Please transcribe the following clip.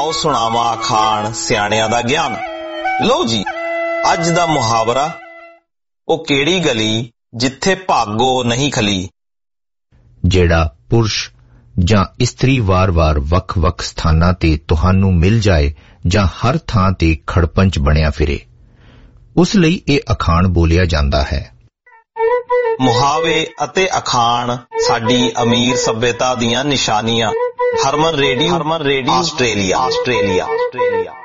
ਆਓ ਸੁਣਾਵਾਂ ਅਖਾਣ ਸਿਆਣਿਆਂ ਦਾ ਗਿਆਨ। ਲਓ ਜੀ, ਅੱਜ ਦਾ ਮੁਹਾਵਰਾ, ਉਹ ਕਿਹੜੀ ਗਲੀ ਜਿੱਥੇ ਭਾਗੋ ਨਹੀਂ ਖਲੀ। ਜਿਹੜਾ ਪੁਰਸ਼ ਜਾਂ ਇਸਤਰੀ ਵਾਰ-ਵਾਰ ਵੱਖ-ਵੱਖ ਸਥਾਨਾਂ ਤੇ ਤੁਹਾਨੂੰ ਮਿਲ ਜਾਏ ਜਾਂ ਹਰ ਥਾਂ ਤੇ ਖੜਪੰਚ ਬਣਿਆ ਫਿਰੇ, ਉਸ ਲਈ ਇਹ ਅਖਾਣ ਬੋਲਿਆ ਜਾਂਦਾ ਹੈ। ਮੁਹਾਵੇ ਅਤੇ ਅਖਾਣ ਸਾਡੀ ਅਮੀਰ ਸੱਭਿਅਤਾ ਦੀਆਂ ਨਿਸ਼ਾਨੀਆਂ। ਹਰਮਨ ਰੇਡੀਓ ਆਸਟ੍ਰੇਲੀਆ।